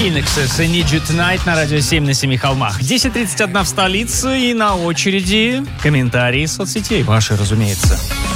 Inexes и Need You Tonight на радио 7 на 7 холмах. 10:31 в столице, и на очереди комментарии соцсетей. Ваши, разумеется.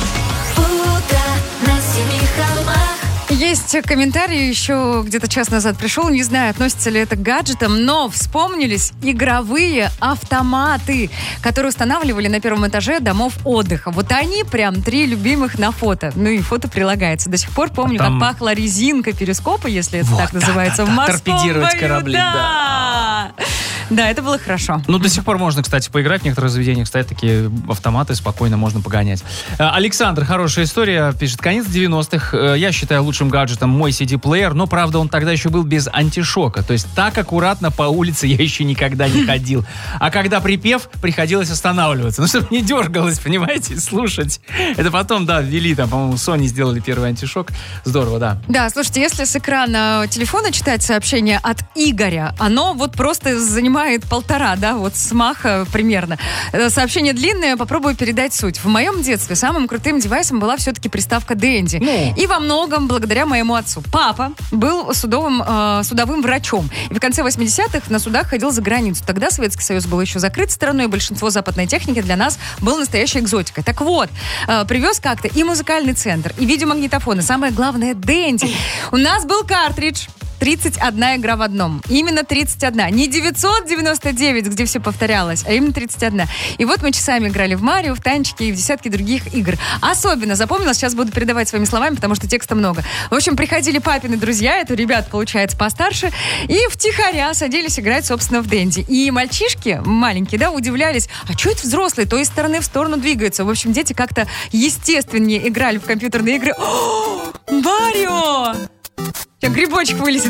Есть комментарий, еще где-то час назад пришел, не знаю, относится ли это к гаджетам, но вспомнились игровые автоматы, которые устанавливали на первом этаже домов отдыха. Вот они прям 3 любимых на фото. Ну и фото прилагается. До сих пор помню, как пахла резинка перископа, если это так называется, в морском торпедировать корабли, да. Да, это было хорошо. Ну, до сих пор можно, кстати, поиграть. В некоторых заведениях стоят такие автоматы, спокойно можно погонять. Александр, хорошая история, пишет. Конец 90-х. Я считаю лучшим гаджетом мой CD-плеер, но, правда, он тогда еще был без антишока. То есть так аккуратно по улице я еще никогда не ходил. А когда припев, приходилось останавливаться. Ну, чтобы не дергалось, понимаете, слушать. Это потом, да, ввели, там, по-моему, Sony сделали первый антишок. Здорово, да. Да, слушайте, если с экрана телефона читать сообщение от Игоря, оно вот просто занимает 1,5, да, вот с маха примерно. Сообщение длинное, попробую передать суть. В моем детстве самым крутым девайсом была все-таки приставка Dendy. И во многом благодаря моему отцу. Папа был судовым врачом. И в конце 80-х на судах ходил за границу. Тогда Советский Союз был еще закрыт страной, большинство западной техники для нас было настоящей экзотикой. Так вот, привез как-то и музыкальный центр, и видеомагнитофон, и самое главное, Dendy. У нас был картридж. 31 игра в одном. Именно 31. Не 999, где все повторялось, а именно 31. И вот мы часами играли в Марио, в танчики и в десятки других игр. Особенно запомнилось, сейчас буду передавать своими словами, потому что текста много. В общем, приходили папины друзья, это ребят, получается, постарше, и втихаря садились играть, собственно, в Dendy. И мальчишки маленькие, да, удивлялись, а что это взрослые, то из стороны в сторону двигаются. В общем, дети как-то естественнее играли в компьютерные игры. О, Марио! Сейчас грибочек вылезет.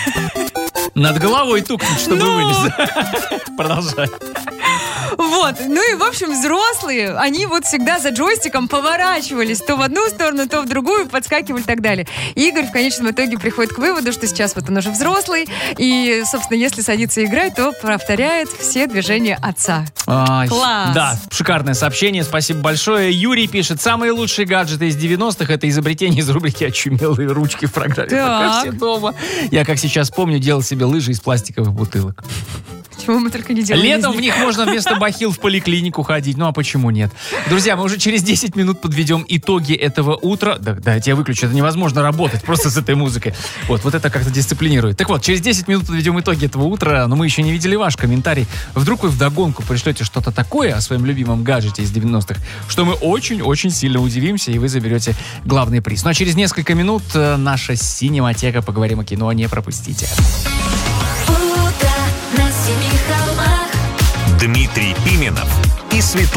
Над головой тукнуть, чтобы вылез. Продолжай. Вот. Ну и, в общем, взрослые, они вот всегда за джойстиком поворачивались то в одну сторону, то в другую, подскакивали и так далее. И Игорь в конечном итоге приходит к выводу, что сейчас вот он уже взрослый, и, собственно, если садится играть, то повторяет все движения отца. Класс! Да, шикарное сообщение, спасибо большое. Юрий пишет, самые лучшие гаджеты из 90-х это изобретение из рубрики «Очумелые ручки» в программе «Пока все дома». Я, как сейчас помню, делал себе лыжи из пластиковых бутылок. Чего мы только не делали. Летом в них можно вместо бахил в поликлинику ходить. Ну а почему нет? Друзья, мы уже через 10 минут подведем итоги этого утра. Да, я тебя выключу, это невозможно работать просто с этой музыкой. Вот это как-то дисциплинирует. Так вот, через 10 минут подведем итоги этого утра, но мы еще не видели ваш комментарий. Вдруг вы вдогонку пришлете что-то такое о своем любимом гаджете из 90-х, что мы очень-очень сильно удивимся, и вы заберете главный приз. Ну а через несколько минут наша синематека, поговорим о кино, не пропустите. Дмитрий Пименов и Светлана